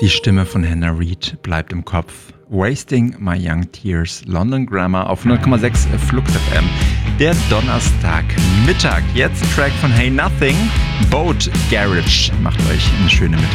Die Stimme von Hannah Reid bleibt im Kopf. Wasting My Young Tears, London Grammar auf 100,6 Flux FM. Der Donnerstagmittag. Jetzt Track von Hey Nothing, Boat Garage. Macht euch eine schöne Mittag.